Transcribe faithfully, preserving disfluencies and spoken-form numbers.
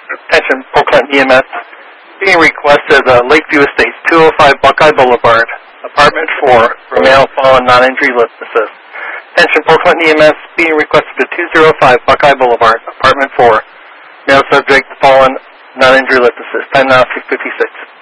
Attention, Port Clinton E M S. Being requested uh, Lakeview Estates, two oh five Buckeye Boulevard, Apartment four, for male fallen non-injury lift assist. Attention, Port Clinton E M S. Being requested to two oh five Buckeye Boulevard, Apartment four, male subject fallen non-injury lift assist. Time now six fifty-six.